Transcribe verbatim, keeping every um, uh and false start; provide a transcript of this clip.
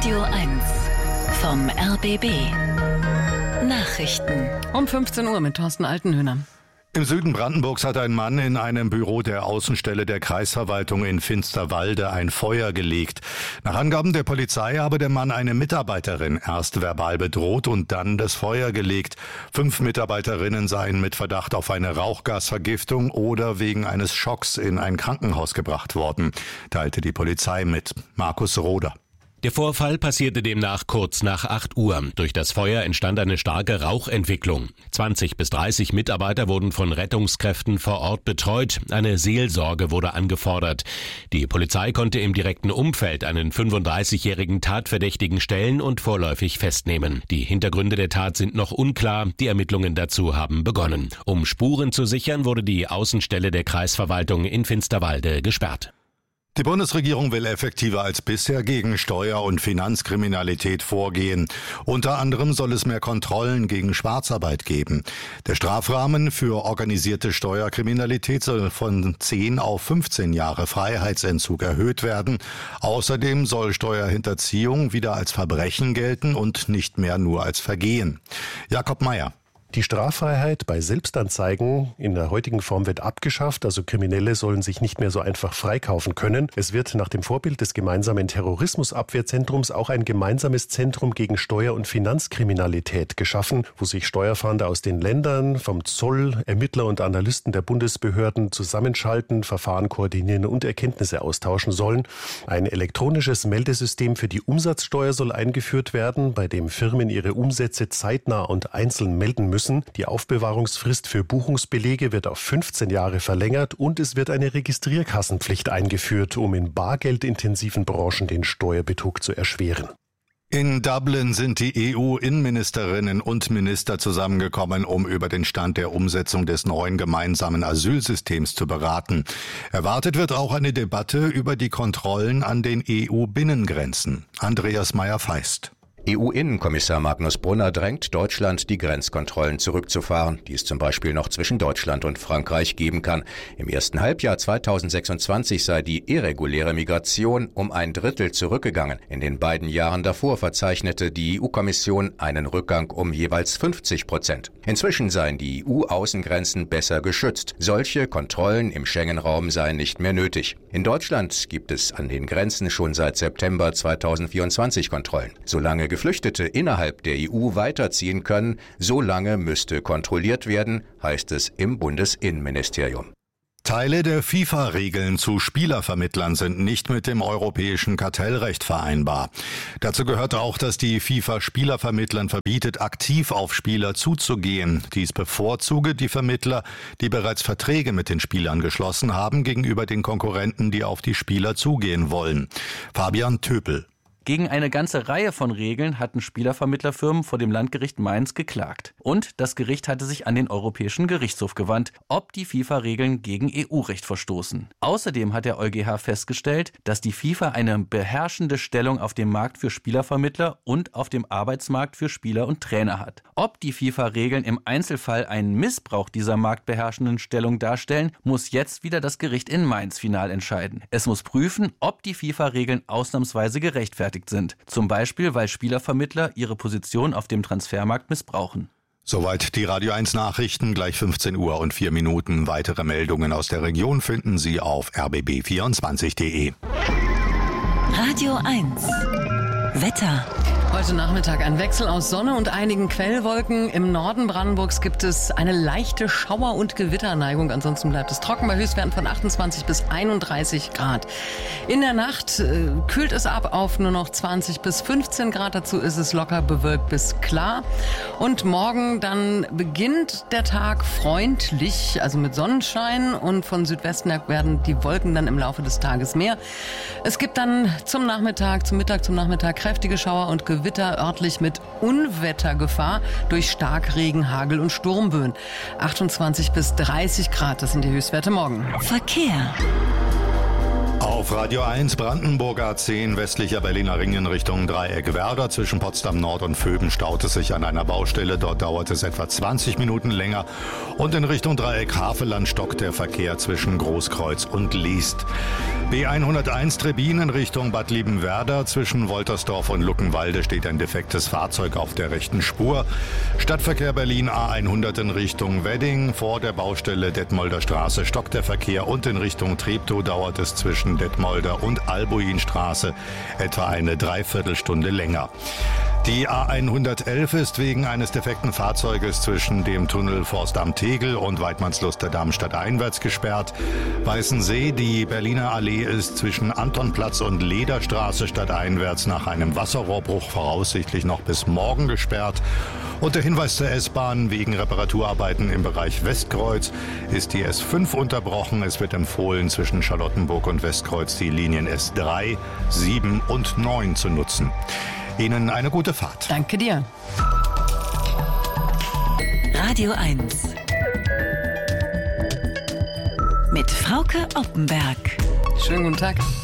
Radio eins vom R B B. Nachrichten. Um fünfzehn Uhr mit Thorsten Altenhöhner. Im Süden Brandenburgs hat ein Mann in einem Büro der Außenstelle der Kreisverwaltung in Finsterwalde ein Feuer gelegt. Nach Angaben der Polizei habe der Mann eine Mitarbeiterin erst verbal bedroht und dann das Feuer gelegt. Fünf Mitarbeiterinnen seien mit Verdacht auf eine Rauchgasvergiftung oder wegen eines Schocks in ein Krankenhaus gebracht worden, teilte die Polizei mit. Markus Roder. Der Vorfall passierte demnach kurz nach acht Uhr. Durch das Feuer entstand eine starke Rauchentwicklung. zwanzig bis dreißig Mitarbeiter wurden von Rettungskräften vor Ort betreut. Eine Seelsorge wurde angefordert. Die Polizei konnte im direkten Umfeld einen fünfunddreißigjährigen Tatverdächtigen stellen und vorläufig festnehmen. Die Hintergründe der Tat sind noch unklar. Die Ermittlungen dazu haben begonnen. Um Spuren zu sichern, wurde die Außenstelle der Kreisverwaltung in Finsterwalde gesperrt. Die Bundesregierung will effektiver als bisher gegen Steuer- und Finanzkriminalität vorgehen. Unter anderem soll es mehr Kontrollen gegen Schwarzarbeit geben. Der Strafrahmen für organisierte Steuerkriminalität soll von zehn auf fünfzehn Jahre Freiheitsentzug erhöht werden. Außerdem soll Steuerhinterziehung wieder als Verbrechen gelten und nicht mehr nur als Vergehen. Jakob Mayer. Die Straffreiheit bei Selbstanzeigen in der heutigen Form wird abgeschafft, also Kriminelle sollen sich nicht mehr so einfach freikaufen können. Es wird nach dem Vorbild des gemeinsamen Terrorismusabwehrzentrums auch ein gemeinsames Zentrum gegen Steuer- und Finanzkriminalität geschaffen, wo sich Steuerfahnder aus den Ländern, vom Zoll, Ermittler und Analysten der Bundesbehörden zusammenschalten, Verfahren koordinieren und Erkenntnisse austauschen sollen. Ein elektronisches Meldesystem für die Umsatzsteuer soll eingeführt werden, bei dem Firmen ihre Umsätze zeitnah und einzeln melden müssen. Die Aufbewahrungsfrist für Buchungsbelege wird auf fünfzehn Jahre verlängert und es wird eine Registrierkassenpflicht eingeführt, um in bargeldintensiven Branchen den Steuerbetrug zu erschweren. In Dublin sind die E U-Innenministerinnen und Minister zusammengekommen, um über den Stand der Umsetzung des neuen gemeinsamen Asylsystems zu beraten. Erwartet wird auch eine Debatte über die Kontrollen an den E U-Binnengrenzen. Andreas Meyer-Feist. E U-Innenkommissar Magnus Brunner drängt Deutschland, die Grenzkontrollen zurückzufahren, die es zum Beispiel noch zwischen Deutschland und Frankreich geben kann. Im ersten Halbjahr zweitausendsechsundzwanzig sei die irreguläre Migration um ein Drittel zurückgegangen. In den beiden Jahren davor verzeichnete die E U-Kommission einen Rückgang um jeweils fünfzig Prozent. Inzwischen seien die E U-Außengrenzen besser geschützt. Solche Kontrollen im Schengen-Raum seien nicht mehr nötig. In Deutschland gibt es an den Grenzen schon seit September zweitausendvierundzwanzig Kontrollen. Solange Geflüchtete innerhalb der E U weiterziehen können, so lange müsste kontrolliert werden, heißt es im Bundesinnenministerium. Teile der FIFA-Regeln zu Spielervermittlern sind nicht mit dem europäischen Kartellrecht vereinbar. Dazu gehört auch, dass die FIFA Spielervermittlern verbietet, aktiv auf Spieler zuzugehen. Dies bevorzuge die Vermittler, die bereits Verträge mit den Spielern geschlossen haben, gegenüber den Konkurrenten, die auf die Spieler zugehen wollen. Fabian Töpel. Gegen eine ganze Reihe von Regeln hatten Spielervermittlerfirmen vor dem Landgericht Mainz geklagt. Und das Gericht hatte sich an den Europäischen Gerichtshof gewandt, ob die FIFA-Regeln gegen E U-Recht verstoßen. Außerdem hat der EuGH festgestellt, dass die FIFA eine beherrschende Stellung auf dem Markt für Spielervermittler und auf dem Arbeitsmarkt für Spieler und Trainer hat. Ob die FIFA-Regeln im Einzelfall einen Missbrauch dieser marktbeherrschenden Stellung darstellen, muss jetzt wieder das Gericht in Mainz final entscheiden. Es muss prüfen, ob die FIFA-Regeln ausnahmsweise gerechtfertigt sind. Zum Beispiel, weil Spielervermittler ihre Position auf dem Transfermarkt missbrauchen. Soweit die Radio eins Nachrichten, gleich fünfzehn Uhr und vier Minuten. Weitere Meldungen aus der Region finden Sie auf r b b vierundzwanzig punkt d e. Radio eins. Wetter. Heute Nachmittag ein Wechsel aus Sonne und einigen Quellwolken. Im Norden Brandenburgs gibt es eine leichte Schauer- und Gewitterneigung. Ansonsten bleibt es trocken bei Höchstwerten von achtundzwanzig bis einunddreißig Grad. In der Nacht äh, kühlt es ab auf nur noch zwanzig bis fünfzehn Grad. Dazu ist es locker bewölkt bis klar. Und morgen dann beginnt der Tag freundlich, also mit Sonnenschein. Und von Südwesten her werden die Wolken dann im Laufe des Tages mehr. Es gibt dann zum Nachmittag, zum Mittag, zum Nachmittag kräftige Schauer und Gewitter. Gewitter örtlich mit Unwettergefahr durch Starkregen, Hagel und Sturmböen. achtundzwanzig bis dreißig Grad, das sind die Höchstwerte morgen. Verkehr. Auf Auf Radio eins Brandenburger zehn westlicher Berliner Ring in Richtung Dreieck Werder. Zwischen Potsdam Nord und Vöben staut es sich an einer Baustelle. Dort dauert es etwa zwanzig Minuten länger. Und in Richtung Dreieck Havelland stockt der Verkehr zwischen Großkreuz und Liest. B hunderteins Trebin in Richtung Bad Liebenwerda. Zwischen Woltersdorf und Luckenwalde steht ein defektes Fahrzeug auf der rechten Spur. Stadtverkehr Berlin A hundert in Richtung Wedding. Vor der Baustelle Detmolder Straße stockt der Verkehr und in Richtung Treptow dauert es zwischen Detmolder und Albuinstraße etwa eine Dreiviertelstunde länger. Die A hundertelf ist wegen eines defekten Fahrzeuges zwischen dem Tunnel Forstamt Tegel und Weidmannsluster Damm stadteinwärts gesperrt. Weißensee, die Berliner Allee ist zwischen Antonplatz und Lederstraße stadteinwärts nach einem Wasserrohrbruch voraussichtlich noch bis morgen gesperrt. Und der Hinweis zur S-Bahn: wegen Reparaturarbeiten im Bereich Westkreuz ist die S fünf unterbrochen. Es wird empfohlen, zwischen Charlottenburg und Westkreuz die Linien S drei, sieben und neun zu nutzen. Ihnen eine gute Fahrt. Danke dir. Radio eins. Mit Frauke Oppenberg. Schönen guten Tag.